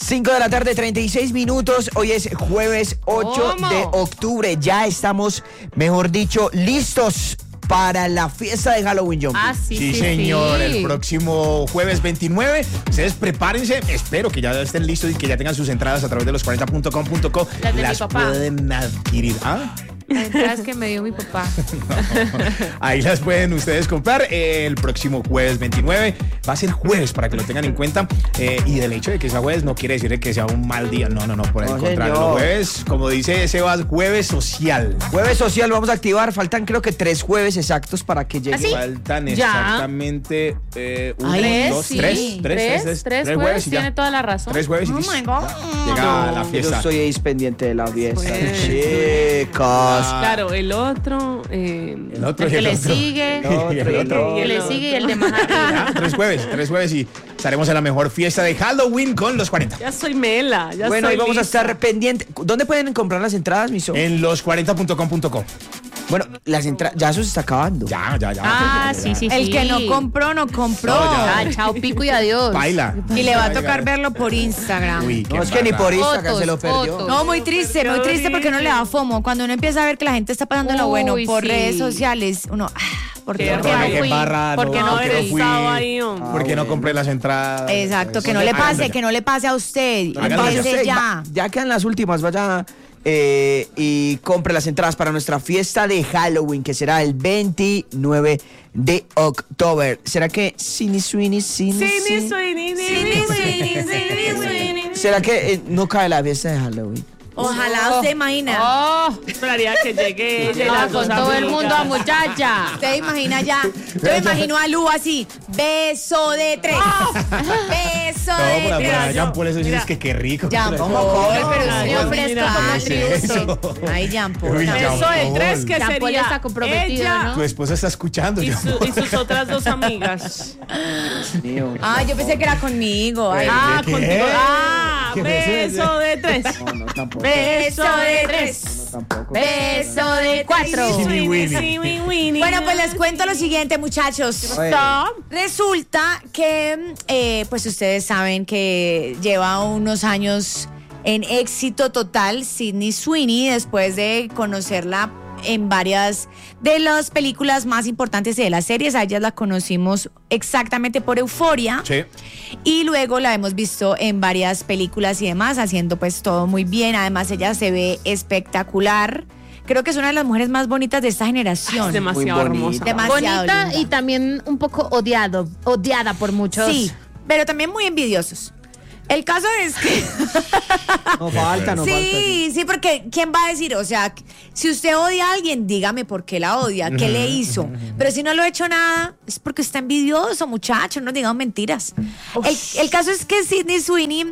5 de la tarde, 36 minutos. Hoy es jueves 8 de octubre. Ya estamos, mejor dicho, listos para la fiesta de Halloween, John. Sí, señor. El próximo jueves 29. Ustedes prepárense. Espero que ya estén listos y que ya tengan sus entradas a través de los40.com.co. Las pueden adquirir. Entradas que me dio mi papá. No, ahí las pueden ustedes comprar el próximo jueves 29. Va a ser jueves para que lo tengan en cuenta. Y del hecho de que sea jueves no quiere decir que sea un mal día. No, por el contrario. Los jueves, como dice Sebas, jueves social. Jueves social, vamos a activar. Faltan creo que 3 jueves exactos para que llegue. ¿Así? Faltan exactamente 1, 2, 3 jueves. Y tiene toda la razón. 3 jueves y listo. Llega la fiesta. Yo estoy ahí pendiente de la fiesta. Chicos. Claro, el otro el que le sigue, y el de más arriba. 3 jueves y estaremos en la mejor fiesta de Halloween con los 40. Ya soy Mela. Bueno, ahí vamos a estar pendientes. ¿Dónde pueden comprar las entradas, miso? En los40.com.co. Bueno, las entradas, ya eso se está acabando. Ya. Sí. El que no compró. No, Chao, pico y adiós. Baila. Y le va a tocar verlo por Instagram. Uy, no, es que ni por Instagram Fotos, se lo perdió. fotos. No, muy triste porque uno le da FOMO. Cuando uno empieza a ver que la gente está pasando lo bueno por redes sociales, uno... ¿Por qué no fui? ¿Por qué no haber estado ahí? ¿Por qué no compré las entradas? Exacto, que no le pase a usted. Empiece ya. Ya quedan las últimas, vaya y compre las entradas para nuestra fiesta de Halloween, que será el 29 de octubre. ¿Será que ¿será que no cae la fiesta de Halloween? Ojalá usted imagina. Esperaría que llegue ella con todo el mundo a muchacha. Usted imagina ya. Yo me imagino a Lu así. Beso de 3. Beso de 3. Jean Paul, eso dices que qué rico. Jean Paul, pero es muy fresco como tributo. Ay, Jean Paul. Beso de 3 que Jean Paul está comprometido, ¿no? Tu esposa está escuchando. Y sus otras 2 amigas. Ah, yo pensé que era conmigo. Contigo. Beso de 3. No, tampoco. Beso de 3. Beso de 4. Bueno, pues les cuento lo siguiente, muchachos. Resulta que, pues ustedes saben que lleva unos años en éxito total Sydney Sweeney, después de conocerla en varias de las películas más importantes de las series. A ella la conocimos exactamente por Euphoria. Sí. Y luego la hemos visto en varias películas y demás, haciendo pues todo muy bien. Además, ella se ve espectacular. Creo que es una de las mujeres más bonitas de esta generación. Es demasiado hermosa. Demasiado bonita linda. Y también un poco odiada por muchos. Sí, pero también muy envidiosos. El caso es que... No falta. Sí, porque ¿quién va a decir? O sea, si usted odia a alguien, dígame por qué la odia, qué le hizo. Pero si no lo ha hecho nada, es porque está envidioso, muchacho, no digamos mentiras. El caso es que Sydney Sweeney,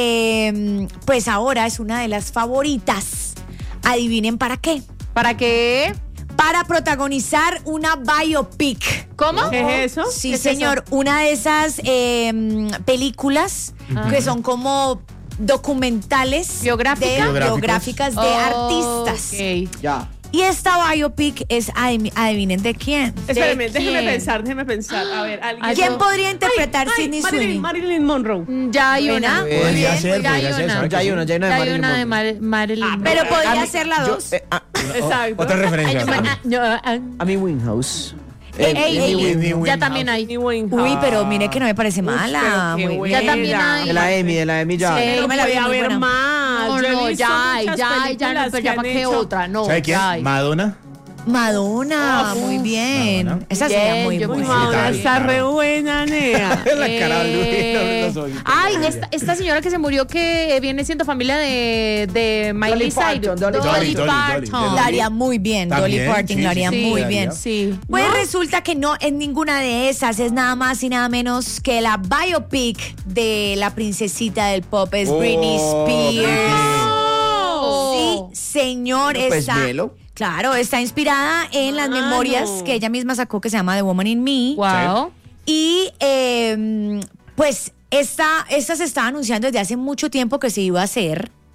pues ahora es una de las favoritas. Adivinen para qué. ¿Para qué? Para protagonizar una biopic. ¿Cómo? ¿Qué es eso? Sí, señor. Una de esas películas que son como documentales biográficas de artistas. Okay. Ya. Y esta biopic es, adivinen de quién. Espérenme, déjeme pensar. A ver, ¿alguien? ¿Quién podría interpretar Sydney Sweeney? Marilyn Monroe. Ya hay una. Podría ser, Ya hay una de Marilyn Marilyn Monroe. Pero podría ser la 2. Exacto. Otra referencia. Amy Winehouse. Ya también hay. Uy, pero mire que no me parece mala. pero qué Muy buena. bien. Ya también hay. De la Amy ya. Sí. No me la vi voy a muy ver buena. más. No, ya, pero ya para qué otra. No, ¿Sabe quién? ya hay. Madonna. Madonna, muy bien. Madonna. Esa sería muy buena. Madonna está re buena, nea. La cara de Luis, los ojitos. Ay, esta señora que se murió que viene siendo familia de Miley Cyrus. Dolly Parton. La haría muy bien. Dolly También, Parton sí, la haría sí, muy sí, bien. Sí. Pues ¿No? resulta que no en ninguna de esas es nada más y nada menos que la biopic de la princesita del pop es Britney Spears. Sí, señor, Pues está. Melo. Claro, está inspirada en las memorias que ella misma sacó que se llama The Woman in Me. Wow. Y pues esta se estaba anunciando desde hace mucho tiempo que se iba a hacer,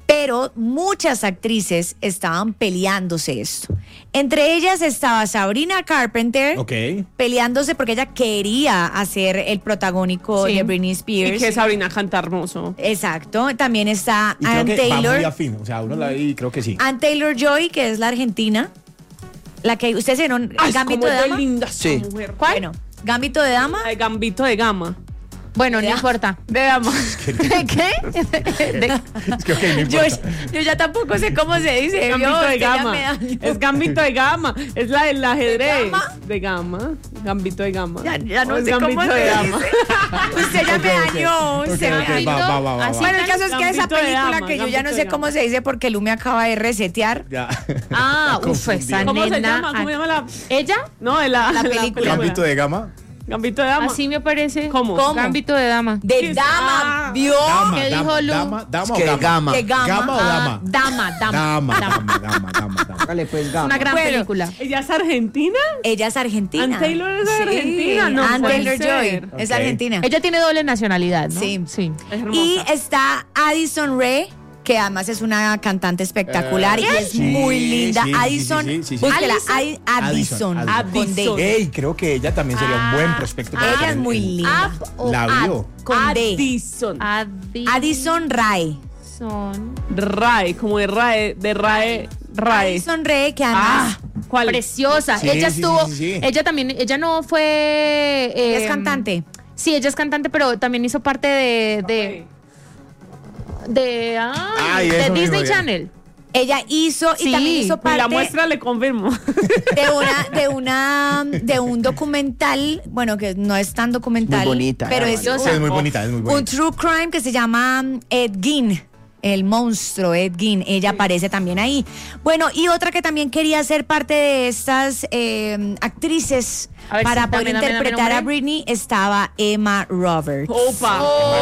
Pero muchas actrices estaban peleándose esto. Entre ellas estaba Sabrina Carpenter, peleándose porque ella quería hacer el protagónico de Britney Spears. Y que Sabrina canta hermoso. Exacto. También está Ann Taylor. Va muy afín, o sea, uno la ve y creo que sí. Ann Taylor-Joy, que es la argentina. La que ustedes vieron, Gambito de Dama. Linda sí. Mujer. ¿Cuál? Bueno, Gambito de Dama. Gambito de Gama. Bueno, no importa. De Dama. ¿Qué? Es que no importa. Yo ya tampoco sé cómo se dice. Gambito de Gama. Es Gambito de Gama. Es la del ajedrez. ¿De Gama? De Gama. Gambito de Gama. Ya no sé cómo Gambito de Gama. Usted ya me dañó. Usted me dañó. Va. Bueno, el caso es que esa Gambito de película Dama, que yo ya no Gambito sé de cómo se dice porque Lu me acaba de resetear. Ya. Esa ¿Cómo se nena. llama? ¿Cómo se llama la...? ¿Ella? No, de la película. Gambito de Gama. Gambito de Dama. Así me parece. ¿Cómo? Gambito de Dama. De Dama, ¿vio? ¿Qué dijo Lu? Dama o que Gama. De Gama. ¿Gama o Dama? Dama. Dama. Dale, pues, Gama. Una gran Bueno, película. ¿Ella es argentina? Ella es argentina. Ann Taylor es argentina, no Ann puede Taylor-Joy ser. es Ok. argentina. Ella tiene doble nacionalidad, ¿no? Sí. Es hermosa. Y está Addison Rae, que además es una cantante espectacular y es sí, muy linda. sí, Addison, sí. búsquela, Addison. con D. Ey, creo que ella también sería un buen prospecto. para Ella estar es en- muy linda. Ab o La Ad. vio. Con D. Addison. Addison Rae. Rae, como de Rae. Addison Rae, que además ¿Cuál? Preciosa. Sí, Ella sí, estuvo. sí. Ella también. Ella no fue. es cantante. Sí, ella es cantante, pero también hizo parte de Ay, de eso mismo, Disney ya. Channel. Ella hizo y Sí, también hizo Y parte la muestra le confirmo. de un documental, bueno, que no es tan documental, Muy bonita, pero es Sí, es muy bonita, es muy un bonita. true crime que se llama Ed Gein. El monstruo Ed Gein, ella aparece también ahí. Bueno, y otra que también quería ser parte de estas actrices A ver, para sí, poder dame interpretar a nombre. Britney estaba Emma Roberts. Opa.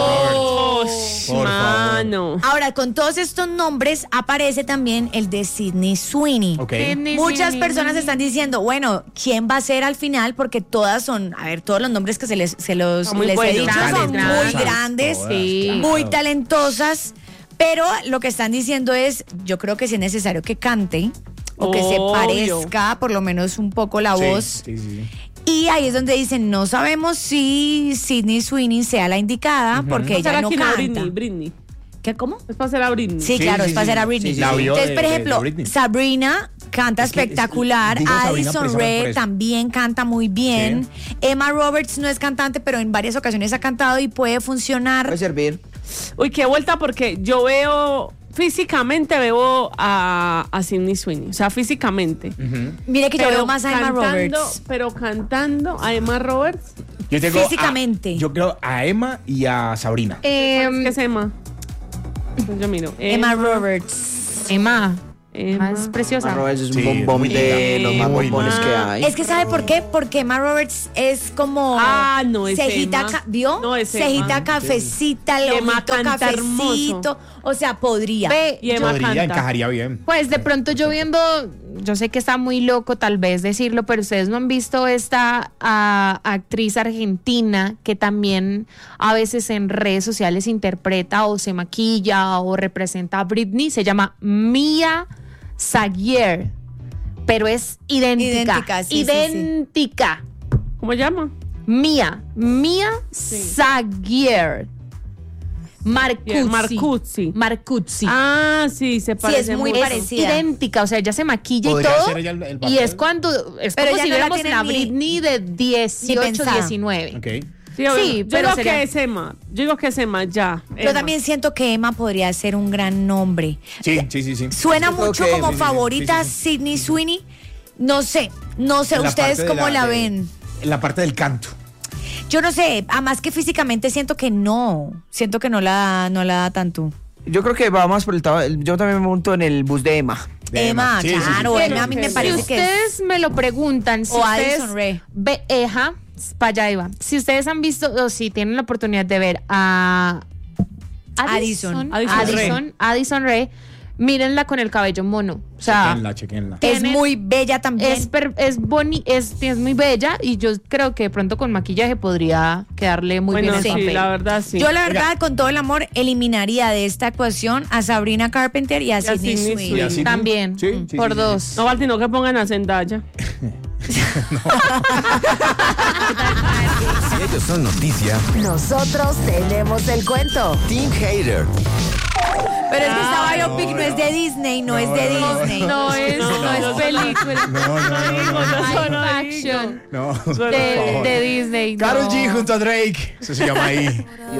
Por favor. Mano. Ahora, con todos estos nombres aparece también el de Sydney Sweeney. Ok. Muchas personas están diciendo, bueno, ¿quién va a ser al final? Porque todas son, a ver, todos los nombres que Son muy les he buenos. dicho son Grandes, muy grandes, todas, Sí. muy talentosas, pero lo que están diciendo es, yo creo que si es necesario que cante o que se Obvio. parezca por lo menos un poco la voz. Sí. Y ahí es donde dicen, no sabemos si Sydney Sweeney sea la indicada porque ella ¿Será no quién a canta. Britney? ¿Qué, cómo? Es para hacer a Britney. Sí, Sí, claro, sí, es para sí. hacer a Britney. Sí, sí, sí. La vio Entonces, por de ejemplo, Britney. Sabrina canta Es que- espectacular, digo Sabrina Addison precisamente por Rae eso. también canta muy bien, Emma Roberts no es cantante, pero en varias ocasiones ha cantado y puede funcionar. Puede servir. Uy, qué vuelta, porque yo veo, físicamente veo a Sydney Sweeney. O sea, físicamente. Mire que yo Pero veo más a Emma cantando- Roberts. Pero cantando a Emma Roberts. Yo tengo Físicamente. yo creo a Emma y a Sabrina. ¿Qué es Emma? Pues yo miro. Emma Roberts. Emma. Emma. Es preciosa. Emma Roberts es un Sí, bombón muy de linda. los más Muy bombones linda. que hay. Es que ¿sabe por qué? Porque Emma Roberts es como Ah, no, es cejita, Emma. ¿vio? No, es cejita, Emma. cafecita, Y Emma lomito, canta cafecito. O sea, podría. Ve, Y Emma Podría, canta. encajaría bien. pues de pronto yo viendo, yo sé que está muy loco tal vez decirlo, pero ustedes no han visto esta actriz argentina que también a veces en redes sociales interpreta o se maquilla o representa a Britney, se llama Mia Zaguier, pero es idéntica. Idéntica, sí, sí, sí. idéntica. ¿Cómo llama? Mia Zaguier. Marcuzzi. Ah, sí, se parece es muy mucho. parecida. idéntica, o sea, ella se maquilla y Podría todo. ser ella el Y papel. es cuando, es Pero como ella si no la viéramos tiene la ni- Britney de 18, pensada. 19. Ok. Sí, obvio. Sí, yo pero digo sería- que es Emma. Yo digo que es Emma, ya. Yo Emma. también siento que Emma podría ser un gran nombre. Sí. Suena Yo creo mucho que- como sí, sí, sí, favorita sí, Sydney Sweeney. No sé, En la ustedes parte de cómo la de- ven. En la parte del canto. Yo no sé, además que físicamente siento que no la da tanto. Yo creo que va más por el yo también me monto en el bus de Emma. De Emma, Sí, sí, sí. claro, Pero Emma a mí me si parece Si que es. ustedes me lo preguntan, si O ustedes Addison Rae. para allá iba. Si ustedes han visto o si tienen la oportunidad de ver a Addison Rae, mírenla con el cabello mono. O sea, Chequenla. Es muy bella también. es muy bella y yo creo que de pronto con maquillaje podría quedarle muy bien el papel. La verdad, sí. Yo la verdad, con todo el amor, eliminaría de esta ecuación a Sabrina Carpenter y a Sydney Sweeney. También, por dos. No, Valti, no que pongan a Zendaya. Si ellos son noticia, nosotros tenemos el cuento. Team Hater. Pero es que esta biopic no es de Disney, no es de Disney. No es película. No, Action No. de Disney. Karol G no. junto a Drake. Eso se llama ahí.